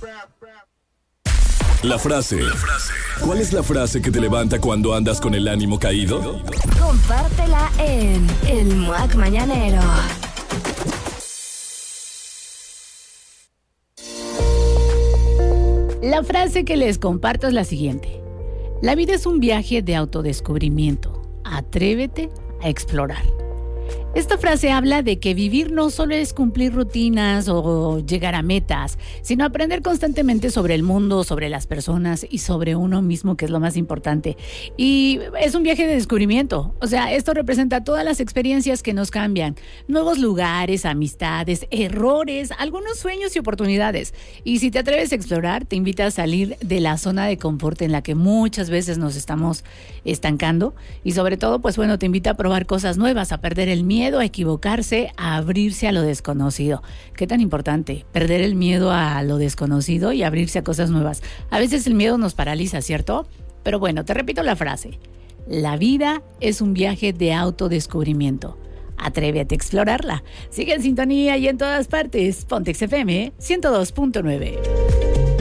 La frase. ¿Cuál es la frase que te levanta cuando andas con el ánimo caído? Compártela en El Muac Mañanero. La frase que les comparto es la siguiente. La vida es un viaje de autodescubrimiento. Atrévete a explorar. Esta frase habla de que vivir no solo es cumplir rutinas o llegar a metas, sino aprender constantemente sobre el mundo, sobre las personas y sobre uno mismo, que es lo más importante. Y es un viaje de descubrimiento. O sea, esto representa todas las experiencias que nos cambian. Nuevos lugares, amistades, errores, algunos sueños y oportunidades. Y si te atreves a explorar, te invita a salir de la zona de confort en la que muchas veces nos estamos estancando. Y sobre todo, pues bueno, te invita a probar cosas nuevas, a perder el miedo, a equivocarse, a abrirse a lo desconocido. Qué tan importante, perder el miedo a lo desconocido y abrirse a cosas nuevas. A veces el miedo nos paraliza, ¿cierto? Pero bueno, te repito la frase. La vida es un viaje de autodescubrimiento. Atrévete a explorarla. Sigue en sintonía y en todas partes. Pontex FM 102.9.